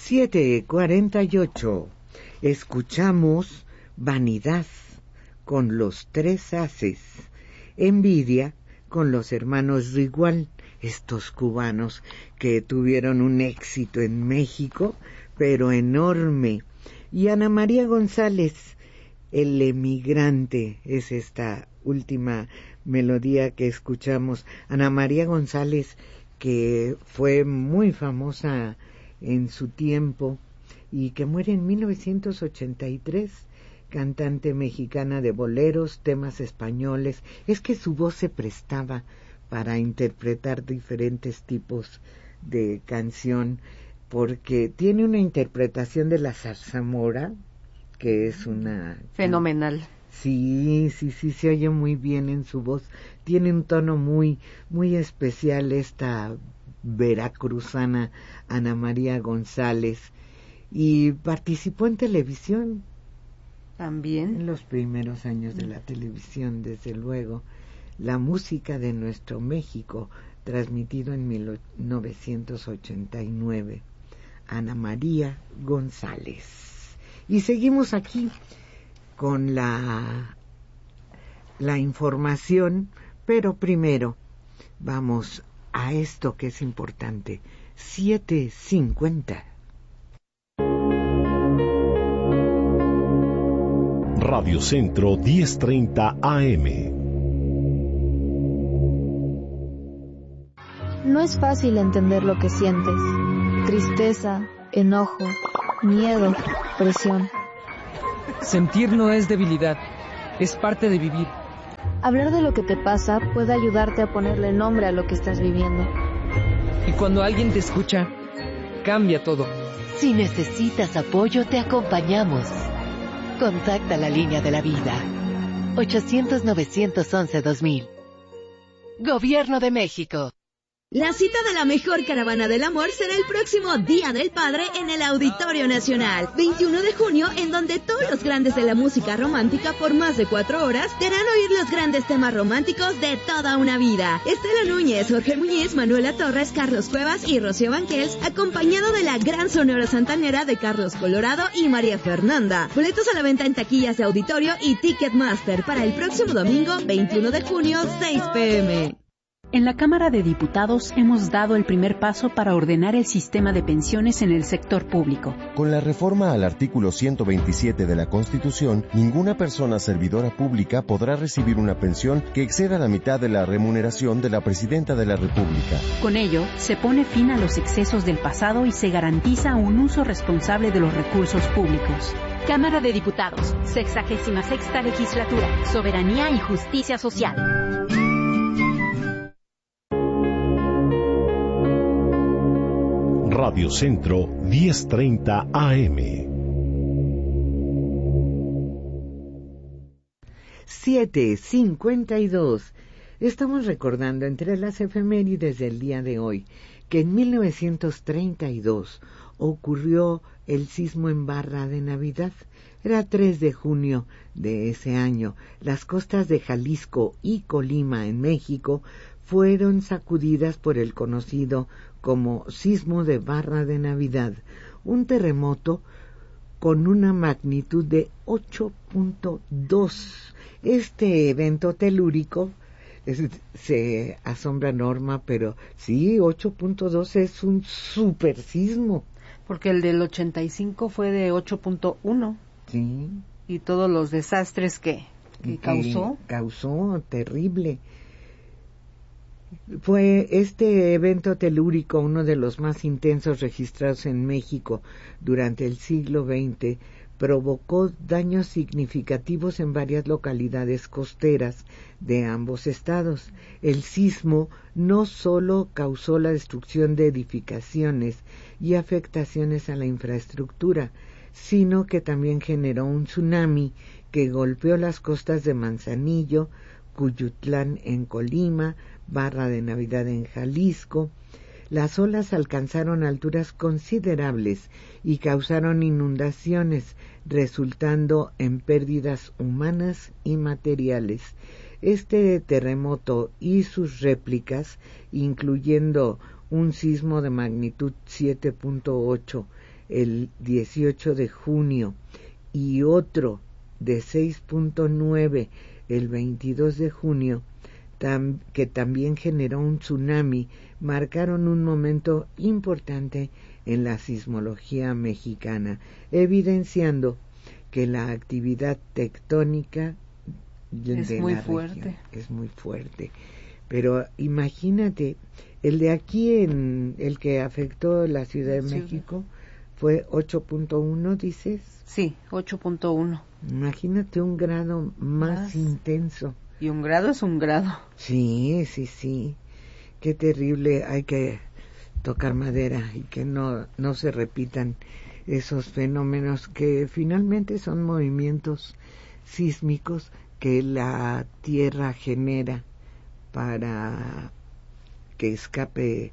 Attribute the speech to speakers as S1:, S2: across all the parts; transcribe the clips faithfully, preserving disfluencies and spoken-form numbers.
S1: siete cuarenta y ocho. Escuchamos Vanidad con los Tres Haces, Envidia con los hermanos Rigual, estos cubanos que tuvieron un éxito en México, pero enorme. Y Ana María González, El Emigrante, es esta última melodía que escuchamos. Ana María González, que fue muy famosa en su tiempo y que muere en mil novecientos ochenta y tres, cantante mexicana de boleros, temas españoles. Es que su voz se prestaba para interpretar diferentes tipos de canción, porque tiene una interpretación de la zarzamora que es una...
S2: fenomenal.
S1: Sí, sí, sí, se oye muy bien en su voz. Tiene un tono muy, muy especial esta veracruzana Ana María González, y participó en televisión
S2: también
S1: en los primeros años de la televisión, desde luego. La música de nuestro México, transmitido en mil novecientos ochenta y nueve. Ana María González. Y seguimos aquí con la la información, pero primero vamos a esto que es importante. siete cincuenta.
S3: Radio Centro diez treinta A M.
S4: No es fácil entender lo que sientes. Tristeza, enojo, miedo, presión.
S5: Sentir no es debilidad, es parte de vivir.
S4: Hablar de lo que te pasa puede ayudarte a ponerle nombre a lo que estás viviendo.
S5: Y cuando alguien te escucha, cambia todo.
S6: Si necesitas apoyo, te acompañamos. Contacta la línea de la vida. ochocientos, novecientos once, dos mil. Gobierno de México.
S7: La cita de la mejor caravana del amor será el próximo Día del Padre en el Auditorio Nacional, veintiuno de junio, en donde todos los grandes de la música romántica por más de cuatro horas te harán oír los grandes temas románticos de toda una vida. Estela Núñez, Jorge Muñiz, Manuela Torres, Carlos Cuevas y Rocío Banquels, acompañado de la gran sonora santanera de Carlos Colorado y María Fernanda. Boletos a la venta en taquillas de auditorio y Ticketmaster para el próximo domingo, veintiuno de junio, seis pe eme.
S8: En la Cámara de Diputados hemos dado el primer paso para ordenar el sistema de pensiones en el sector público.
S9: Con la reforma al artículo ciento veintisiete de la Constitución, ninguna persona servidora pública podrá recibir una pensión que exceda la mitad de la remuneración de la Presidenta de la República.
S8: Con ello, se pone fin a los excesos del pasado y se garantiza un uso responsable de los recursos públicos.
S10: Cámara de Diputados, sexagésima sexta legislatura, soberanía y justicia social.
S3: Radio Centro diez treinta A M.
S1: siete cincuenta y dos. Estamos recordando entre las efemérides del día de hoy que en mil novecientos treinta y dos ocurrió el sismo en Barra de Navidad. Era tres de junio de ese año. Las costas de Jalisco y Colima, en México, fueron sacudidas por el conocido como sismo de Barra de Navidad, un terremoto con una magnitud de ocho punto dos. Este evento telúrico, es, se asombra Norma, pero sí, ocho punto dos es un super sismo.
S2: Porque el del ochenta y cinco fue de ocho punto uno.
S1: Sí.
S2: Y todos los desastres que, que causó.
S1: Causó, terrible. Fue este evento telúrico uno de los más intensos registrados en México durante el siglo veinte. Provocó daños significativos en varias localidades costeras de ambos estados. El sismo no solo causó la destrucción de edificaciones y afectaciones a la infraestructura, sino que también generó un tsunami que golpeó las costas de Manzanillo, Cuyutlán en Colima, Barra de Navidad en Jalisco. Las olas alcanzaron alturas considerables y causaron inundaciones, resultando en pérdidas humanas y materiales. Este terremoto y sus réplicas, incluyendo un sismo de magnitud siete punto ocho el dieciocho de junio y otro de seis punto nueve el veintidós de junio, tam, que también generó un tsunami, marcaron un momento importante en la sismología mexicana, evidenciando que la actividad tectónica
S2: es
S1: de
S2: muy
S1: la
S2: fuerte.
S1: región es muy fuerte. Pero imagínate, el de aquí, en el que afectó la Ciudad de México, fue ocho punto uno, dices.
S2: Sí, ocho punto uno.
S1: Imagínate un grado más, más intenso.
S2: Y un grado es un grado.
S1: Sí, sí, sí. Qué terrible. Hay que tocar madera y que no, no se repitan esos fenómenos que finalmente son movimientos sísmicos que la Tierra genera para que escape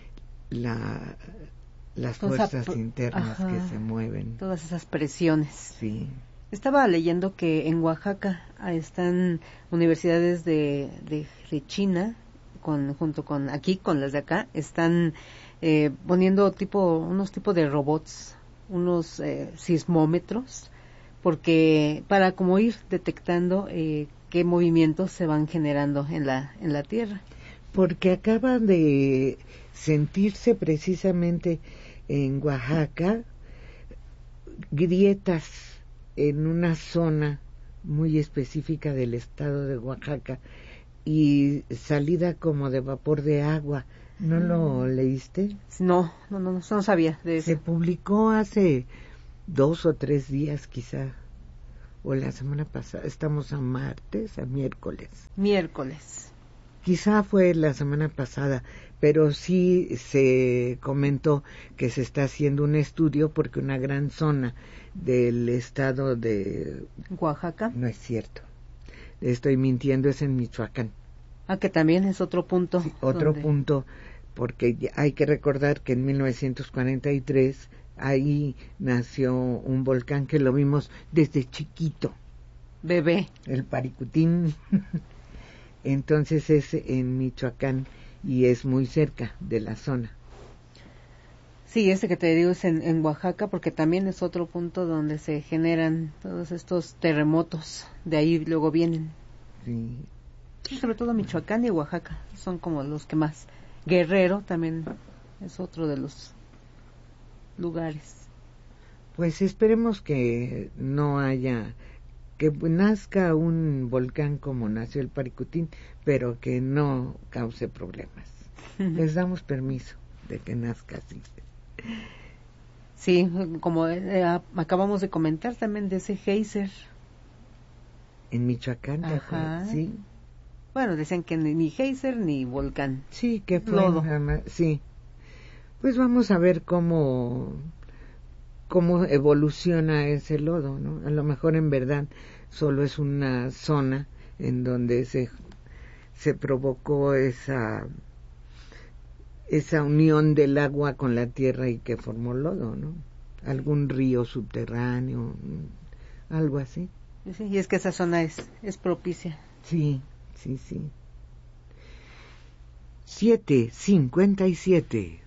S1: la, las
S2: Toda
S1: fuerzas
S2: esa,
S1: internas
S2: ajá,
S1: que se mueven.
S2: Todas esas presiones.
S1: Sí.
S2: Estaba leyendo que en Oaxaca están universidades de, de, de China, con, junto con aquí, con las de acá, están eh, poniendo tipo unos tipos de robots, unos eh, sismómetros, porque para como ir detectando eh, qué movimientos se van generando en la en la Tierra.
S1: Porque acaba de sentirse precisamente en Oaxaca grietas en una zona muy específica del estado de Oaxaca y salida como de vapor de agua. ¿No mm. lo leíste?
S2: No, no, no, no sabía de eso.
S1: Se publicó hace dos o tres días quizá, o la semana pasada. Estamos a martes, a miércoles.
S2: Miércoles.
S1: Quizá fue la semana pasada, pero sí se comentó que se está haciendo un estudio porque una gran zona del estado de
S2: Oaxaca.
S1: No es cierto. Estoy mintiendo, es en Michoacán.
S2: Ah, que también es otro punto.
S1: Sí, otro
S2: donde...
S1: punto, porque hay que recordar que en mil novecientos cuarenta y tres ahí nació un volcán que lo vimos desde chiquito.
S2: Bebé.
S1: El Paricutín. Entonces es en Michoacán y es muy cerca de la zona.
S2: Sí, ese que te digo es en, en Oaxaca, porque también es otro punto donde se generan todos estos terremotos, de ahí luego vienen.
S1: Sí.
S2: Sí, sobre todo Michoacán y Oaxaca, son como los que más. Guerrero también es otro de los lugares.
S1: Pues esperemos que no haya, que nazca un volcán como nació el Paricutín, pero que no cause problemas. Les damos permiso de que nazca así.
S2: Sí, como eh, acabamos de comentar también de ese geyser.
S1: En Michoacán,
S2: ajá.
S1: Sí.
S2: Bueno, dicen que ni, ni geyser ni volcán.
S1: Sí, que fue
S2: lodo.
S1: Sí. Pues vamos a ver cómo cómo evoluciona ese lodo, ¿no? A lo mejor en verdad solo es una zona en donde se se provocó esa esa unión del agua con la tierra y que formó lodo, ¿no? Algún río subterráneo, algo así.
S2: Sí, y es que esa zona es es propicia.
S1: Sí, sí, sí. Siete cincuenta y siete.